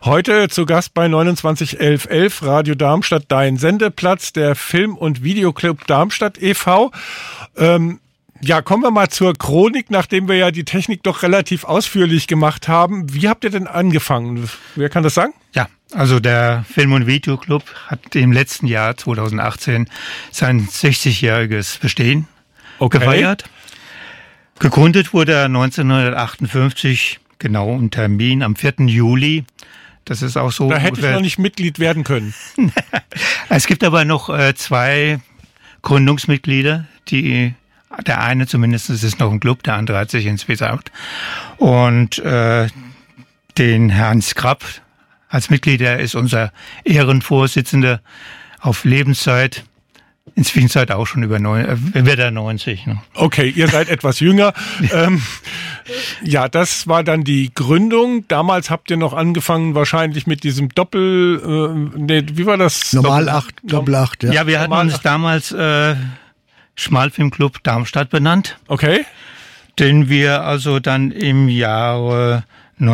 Heute zu Gast bei 291111 Radio Darmstadt, dein Sendeplatz, der Film- und Videoclub Darmstadt e.V. Ja, kommen wir mal zur Chronik, nachdem wir ja die Technik doch relativ ausführlich gemacht haben. Wie habt ihr denn angefangen? Wer kann das sagen? Ja, also der Film- und Videoclub hat im letzten Jahr 2018 sein 60-jähriges Bestehen gefeiert. Gegründet wurde er 1958, genau ein Termin am 4. Juli. Das ist auch so. Da hätte ich noch nicht Mitglied werden können. Es gibt aber noch zwei Gründungsmitglieder, der eine zumindest ist noch ein Club, der andere hat sich insgesamt. Und den Hans Krapp als Mitglied, der ist unser Ehrenvorsitzender auf Lebenszeit. Inzwischen auch schon wird er 90. Ne? Okay, ihr seid etwas jünger. Ja, das war dann die Gründung. Damals habt ihr noch angefangen wahrscheinlich mit diesem wie war das? Normal 8, Doppel 8, ja. Ja, wir hatten uns damals Schmalfilmclub Darmstadt benannt. Okay. Den wir also dann im Jahre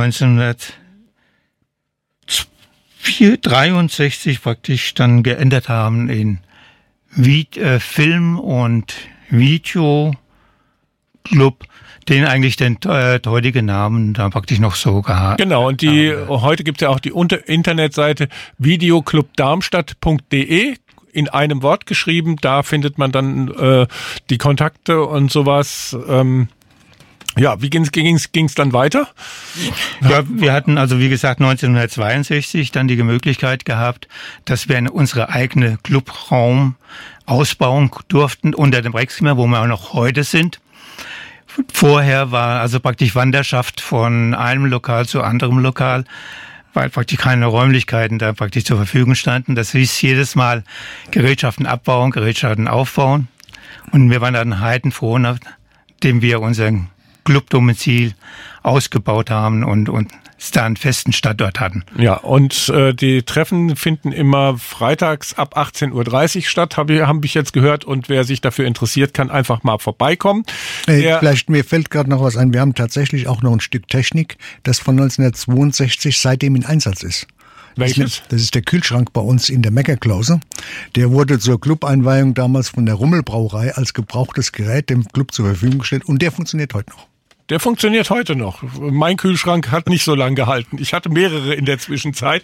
1963 praktisch dann geändert haben in Film- und Videoclub, den eigentlich den heutigen Namen da praktisch noch so gehabt. Genau, und heute gibt es ja auch die Internetseite videoclubdarmstadt.de. In einem Wort geschrieben, da findet man dann die Kontakte und sowas. Ja, wie ging's dann weiter? Ja, wir hatten also wie gesagt 1962 dann die Möglichkeit gehabt, dass wir unsere eigene Clubraum ausbauen durften unter dem Rexzimmer, wo wir auch noch heute sind. Vorher war also praktisch Wanderschaft von einem Lokal zu anderem Lokal, weil praktisch keine Räumlichkeiten da praktisch zur Verfügung standen. Das hieß jedes Mal Gerätschaften abbauen, Gerätschaften aufbauen. Und wir waren dann heidenfroh, nachdem wir unseren Clubdomizil ausgebaut haben und da einen festen Standort hatten. Ja, und die Treffen finden immer freitags ab 18.30 Uhr statt, habe ich jetzt gehört. Und wer sich dafür interessiert, kann einfach mal vorbeikommen. Vielleicht, mir fällt gerade noch was ein. Wir haben tatsächlich auch noch ein Stück Technik, das von 1962 seitdem in Einsatz ist. Welches? Das ist der Kühlschrank bei uns in der Meckerklause. Der wurde zur Clubeinweihung damals von der Rummelbrauerei als gebrauchtes Gerät dem Club zur Verfügung gestellt und der funktioniert heute noch. Der funktioniert heute noch. Mein Kühlschrank hat nicht so lange gehalten. Ich hatte mehrere in der Zwischenzeit.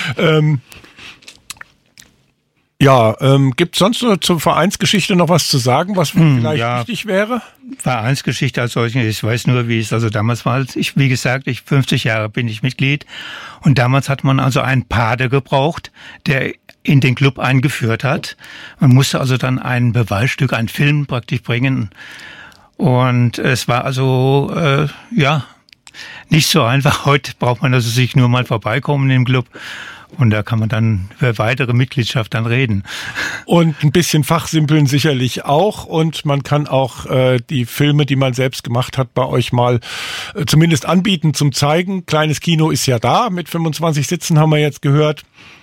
Gibt es sonst zur Vereinsgeschichte noch was zu sagen, was vielleicht wichtig wäre? Vereinsgeschichte als solche, ich weiß nur, wie es also damals war. Wie gesagt, 50 Jahre bin ich Mitglied und damals hat man also einen Pate gebraucht, der in den Club eingeführt hat. Man musste also dann ein Beweisstück, einen Film praktisch bringen. Und es war also, nicht so einfach. Heute braucht man also sich nur mal vorbeikommen im Club. Und da kann man dann über weitere Mitgliedschaft dann reden. Und ein bisschen fachsimpeln sicherlich auch. Und man kann auch die Filme, die man selbst gemacht hat, bei euch mal zumindest anbieten zum Zeigen. Kleines Kino ist ja da. Mit 25 Sitzen haben wir jetzt gehört.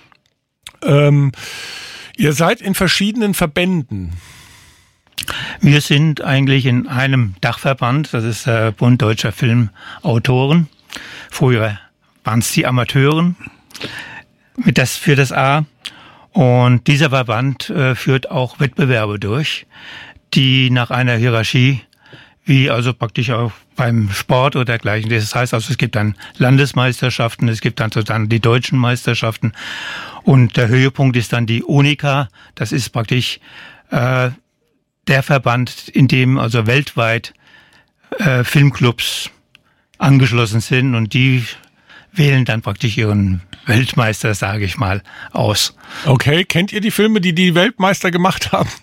Ihr seid in verschiedenen Verbänden. Wir sind eigentlich in einem Dachverband, das ist der Bund Deutscher Filmautoren. Früher waren es die Amateuren für das A. Und dieser Verband führt auch Wettbewerbe durch, die nach einer Hierarchie, wie also praktisch auch beim Sport oder dergleichen. Das heißt also, es gibt dann Landesmeisterschaften, es gibt dann die deutschen Meisterschaften. Und der Höhepunkt ist dann die UNICA. Das ist praktisch der Verband, in dem also weltweit Filmclubs angeschlossen sind und die wählen dann praktisch ihren Weltmeister, sage ich mal, aus. Okay, kennt ihr die Filme, die Weltmeister gemacht haben?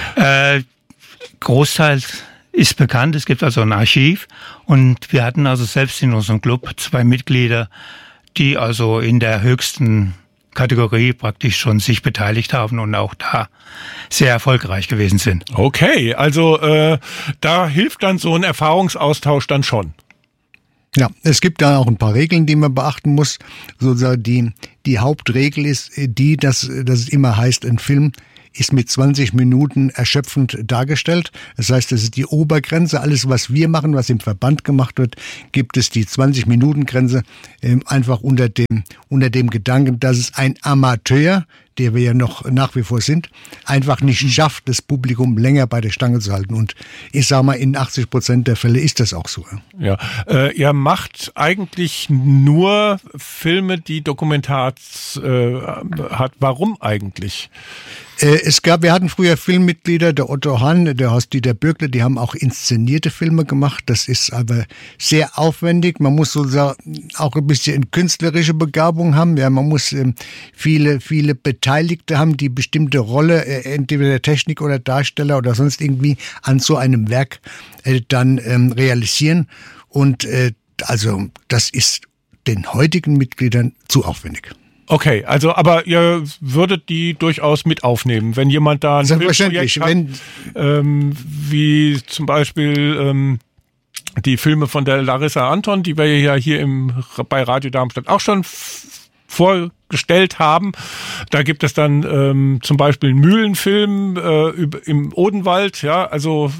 Großteil ist bekannt, es gibt also ein Archiv und wir hatten also selbst in unserem Club 2 Mitglieder, die also in der höchsten Kategorie praktisch schon sich beteiligt haben und auch da sehr erfolgreich gewesen sind. Okay, also da hilft dann so ein Erfahrungsaustausch dann schon. Ja, es gibt da auch ein paar Regeln, die man beachten muss. Sozusagen die Die Hauptregel ist die, dass es immer heißt, ein Film ist mit 20 Minuten erschöpfend dargestellt. Das heißt, das ist die Obergrenze. Alles, was wir machen, was im Verband gemacht wird, gibt es die 20-Minuten-Grenze einfach unter dem Gedanken, dass es ein Amateur, der wir ja noch nach wie vor sind, einfach nicht schafft, das Publikum länger bei der Stange zu halten. Und ich sage mal, in 80% der Fälle ist das auch so. Ja, ihr macht eigentlich nur Filme, die Dokumentats hat. Warum eigentlich? Wir hatten früher Filmmitglieder, der Otto Hahn, der Horst-Dieter Bürkler, die haben auch inszenierte Filme gemacht. Das ist aber sehr aufwendig. Man muss sozusagen auch ein bisschen künstlerische Begabung haben. Ja, man muss viele Beteiligte haben, die bestimmte Rolle, entweder der Technik oder Darsteller oder sonst irgendwie an so einem Werk dann realisieren. Und also das ist den heutigen Mitgliedern zu aufwendig. Okay, also aber ihr würdet die durchaus mit aufnehmen, wenn jemand da ein Selbstverständlich, Filmprojekt hat, wie zum Beispiel die Filme von der Larissa Anton, die wir ja hier bei Radio Darmstadt auch schon vorgestellt haben. Da gibt es dann zum Beispiel einen Mühlenfilm im Odenwald, ja, also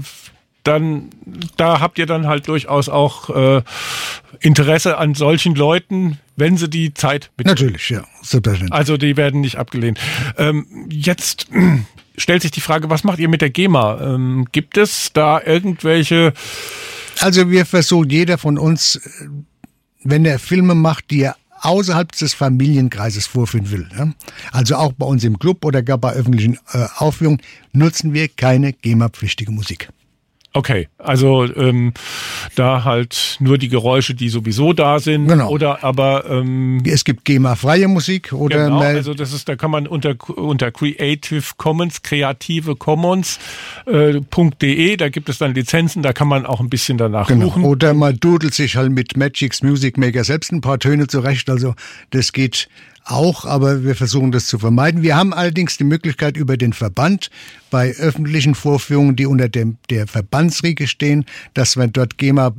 da habt ihr dann halt durchaus auch Interesse an solchen Leuten, wenn sie die Zeit mit. Natürlich, ja. Also die werden nicht abgelehnt. Jetzt stellt sich die Frage, was macht ihr mit der GEMA? Gibt es da irgendwelche? Also wir versuchen, jeder von uns, wenn er Filme macht, die er außerhalb des Familienkreises vorführen will, ja? Also auch bei uns im Club oder gar bei öffentlichen Aufführungen, nutzen wir keine GEMA-pflichtige Musik. Okay, also da halt nur die Geräusche, die sowieso da sind, genau. Oder aber es gibt GEMA-freie Musik oder genau, also da kann man unter Creative Commons, kreativecommons.de, da gibt es dann Lizenzen, da kann man auch ein bisschen danach suchen. Oder man dudelt sich halt mit Magix Music Maker selbst ein paar Töne zurecht, also das geht auch, aber wir versuchen das zu vermeiden. Wir haben allerdings die Möglichkeit über den Verband bei öffentlichen Vorführungen, die unter der Verbandsriege stehen, dass wir dort Filme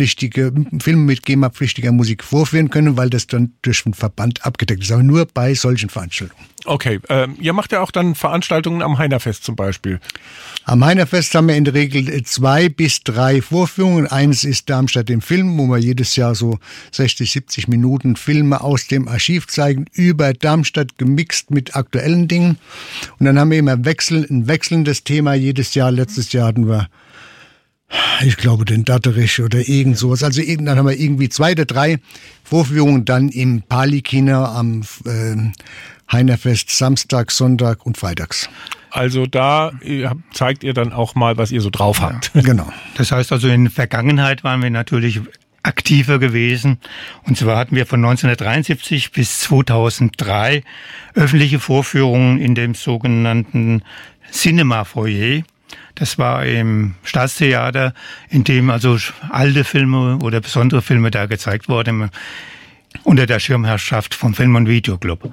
mit GEMA-pflichtiger Musik vorführen können, weil das dann durch den Verband abgedeckt ist, aber nur bei solchen Veranstaltungen. Okay, ihr macht ja auch dann Veranstaltungen am Heinerfest zum Beispiel. Am Heinerfest haben wir in der Regel 2 bis 3 Vorführungen. Eines ist Darmstadt im Film, wo wir jedes Jahr so 60, 70 Minuten Filme aus dem Archiv zeigen, über Darmstadt gemixt mit aktuellen Dingen. Und dann haben wir immer ein wechselndes Thema jedes Jahr. Letztes Jahr hatten wir, ich glaube, den Datterich oder irgend sowas. Also dann haben wir irgendwie 2 oder 3 Vorführungen dann im Pali-Kino am Heinerfest Samstag, Sonntag und Freitags. Also da zeigt ihr dann auch mal, was ihr so drauf habt. Ja, genau. Das heißt also, in der Vergangenheit waren wir natürlich aktiver gewesen. Und zwar hatten wir von 1973 bis 2003 öffentliche Vorführungen in dem sogenannten Cinema Foyer. Das war im Staatstheater, in dem also alte Filme oder besondere Filme da gezeigt wurden, unter der Schirmherrschaft vom Film- und Videoclub.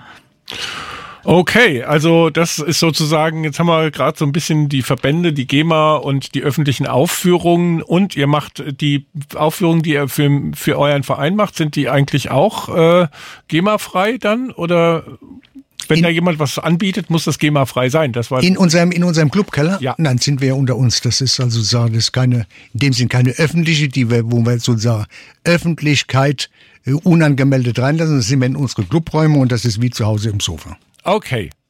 Okay, also das ist sozusagen, jetzt haben wir gerade so ein bisschen die Verbände, die GEMA und die öffentlichen Aufführungen, und ihr macht die Aufführungen, die ihr für euren Verein macht, sind die eigentlich auch GEMA-frei dann? Oder wenn da jemand was anbietet, muss das GEMA-frei sein? Das war in unserem Clubkeller? Ja. Nein, sind wir ja unter uns. Das ist also sozusagen, das ist in dem Sinn keine öffentliche, wo wir sozusagen Öffentlichkeit unangemeldet reinlassen. Das sind wir in unsere Clubräume und das ist wie zu Hause im Sofa. Okay,